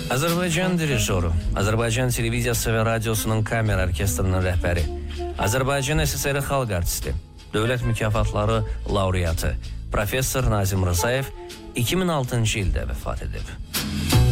Azərbaycan dirijoru, Azərbaycan televiziyası və radiosunun kamera orkestrinin rəhbəri, Azərbaycan SSR xalq artisti, dövlət mükafatları laureatı, professor Nazim Rzayev 2006-cı ildə vəfat edib.